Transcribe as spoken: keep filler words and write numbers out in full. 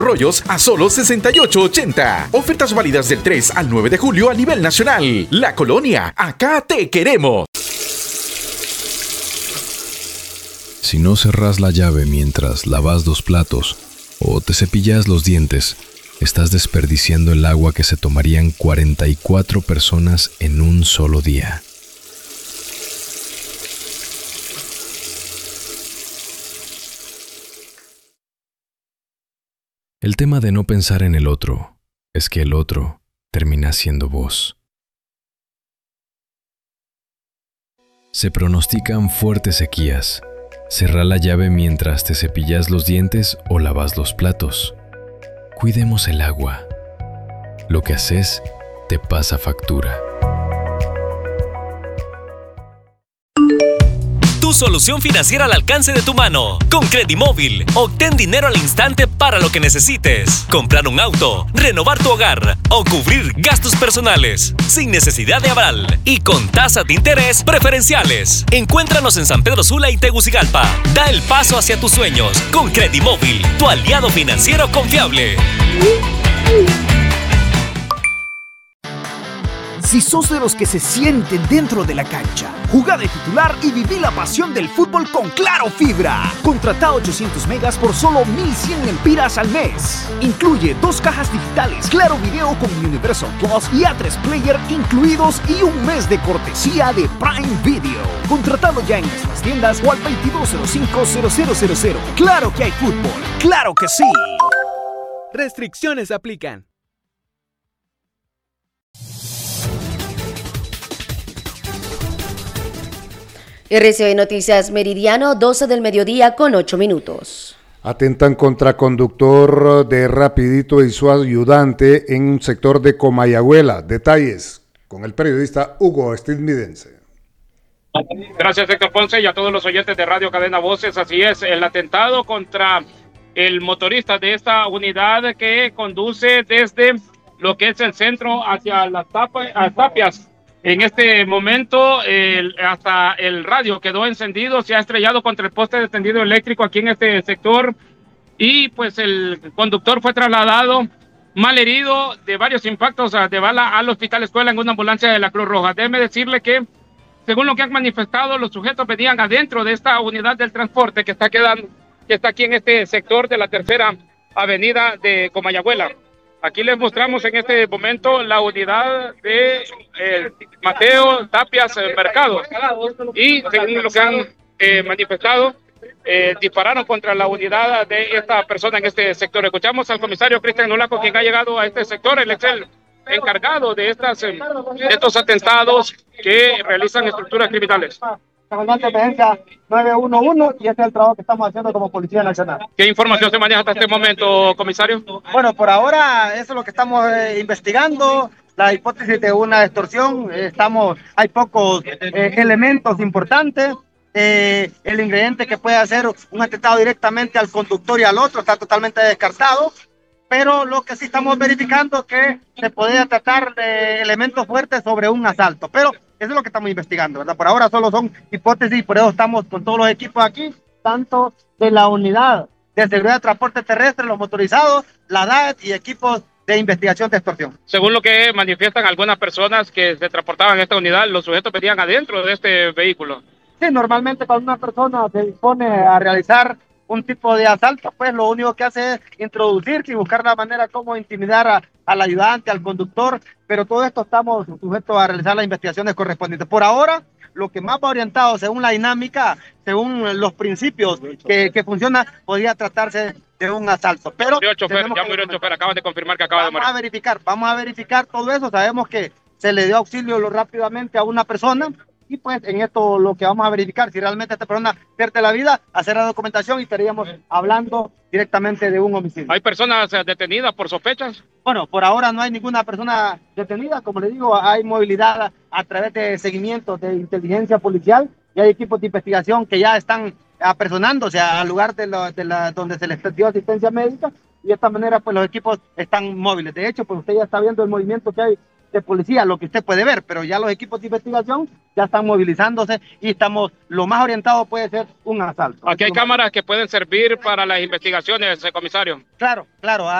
Rollos a solo sesenta y ocho ochenta. Ofertas válidas del tres al nueve de julio a nivel nacional. La Colonia, acá te queremos. Si no cerrás la llave mientras lavas los platos o te cepillas los dientes, estás desperdiciando el agua que se tomarían cuarenta y cuatro personas en un solo día. El tema de no pensar en el otro es que el otro termina siendo vos. Se pronostican fuertes sequías. Cerrá la llave mientras te cepillas los dientes o lavas los platos. Cuidemos el agua. Lo que haces te pasa factura. Tu solución financiera al alcance de tu mano. Con Credimóvil, obtén dinero al instante para lo que necesites. Comprar un auto, renovar tu hogar o cubrir gastos personales. Sin necesidad de aval y con tasas de interés preferenciales. Encuéntranos en San Pedro Sula y Tegucigalpa. Da el paso hacia tus sueños con Credimóvil, tu aliado financiero confiable. Si sos de los que se sienten dentro de la cancha, jugá de titular y viví la pasión del fútbol con Claro Fibra. Contratá ochocientos megas por solo mil cien lempiras al mes. Incluye dos cajas digitales, Claro Video con Universal Plus y A tres Player incluidos y un mes de cortesía de Prime Video. Contratalo ya en nuestras tiendas o al veintidós cero cinco cero cero cero cero. ¡Claro que hay fútbol! ¡Claro que sí! Restricciones aplican. R C B Noticias Meridiano, doce del mediodía con ocho minutos. Atentan contra conductor de Rapidito y su ayudante en un sector de Comayagüela. Detalles con el periodista Hugo Estividense. Gracias, Héctor Ponce, y a todos los oyentes de Radio Cadena Voces. Así es, el atentado contra el motorista de esta unidad que conduce desde lo que es el centro hacia las tapias. En este momento, el, hasta el radio quedó encendido, se ha estrellado contra el poste de tendido eléctrico aquí en este sector y pues el conductor fue trasladado mal herido de varios impactos de bala al Hospital Escuela en una ambulancia de la Cruz Roja. Déjeme decirle que, según lo que han manifestado, los sujetos venían adentro de esta unidad del transporte que está, quedando, que está aquí en este sector de la tercera avenida de Comayagüela. Aquí les mostramos en este momento la unidad de eh, Mateo Tapias eh, Mercado. Y según lo que han eh, manifestado, eh, dispararon contra la unidad de esta persona en este sector. Escuchamos al comisario Cristian Nolaco, quien ha llegado a este sector. Él es el encargado de, estas, eh, de estos atentados que realizan estructuras criminales. Comandante de emergencia nueve uno uno, y este es el trabajo que estamos haciendo como Policía Nacional. ¿Qué información se maneja hasta este momento, comisario? Bueno, por ahora eso es lo que estamos eh, investigando, la hipótesis de una extorsión. Eh, estamos, hay pocos eh, elementos importantes. Eh, el ingrediente que puede hacer un atentado directamente al conductor y al otro está totalmente descartado, pero lo que sí estamos verificando es que se podría tratar de elementos fuertes sobre un asalto, pero eso es lo que estamos investigando, ¿verdad? Por ahora solo son hipótesis y por eso estamos con todos los equipos aquí, tanto de la unidad de seguridad de transporte terrestre, los motorizados, la D A E T y equipos de investigación de extorsión. Según lo que manifiestan algunas personas que se transportaban en esta unidad, los sujetos venían adentro de este vehículo. Sí, normalmente cuando una persona se dispone a realizar un tipo de asalto, pues lo único que hace es introducirse y buscar la manera como intimidar a, al ayudante, al conductor, pero todo esto estamos sujetos a realizar las investigaciones correspondientes. Por ahora, lo que más va orientado según la dinámica, según los principios que, que funciona, podría tratarse de un asalto. Pero murió el chofer, ya murió el chofer, acaban de confirmar que acaba vamos de morir. Vamos a verificar, vamos a verificar todo eso, sabemos que se le dio auxilio lo rápidamente a una persona, y pues en esto lo que vamos a verificar, si realmente esta persona pierde la vida, hacer la documentación y estaríamos hablando directamente de un homicidio. ¿Hay personas detenidas por sospechas? Bueno, por ahora no hay ninguna persona detenida, como le digo, hay movilidad a, a través de seguimientos de inteligencia policial y hay equipos de investigación que ya están apersonándose al lugar de, lo, de la, donde se les dio asistencia médica y de esta manera pues los equipos están móviles. De hecho, pues usted ya está viendo el movimiento que hay de policía, lo que usted puede ver, pero ya los equipos de investigación ya están movilizándose y estamos, lo más orientado puede ser un asalto. Aquí hay cámaras que pueden servir para las investigaciones, comisario. Claro, claro.